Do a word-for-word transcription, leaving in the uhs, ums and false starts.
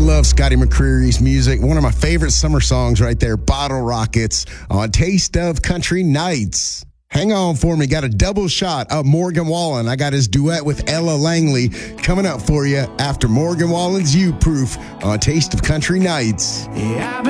love Scotty McCreery's music. One of my favorite summer songs right there, Bottle Rockets on Taste of Country Nights. Hang on for me. Got a double shot of Morgan Wallen. I got his duet with Ella Langley coming up for you after Morgan Wallen's You Proof on Taste of Country Nights. Yeah,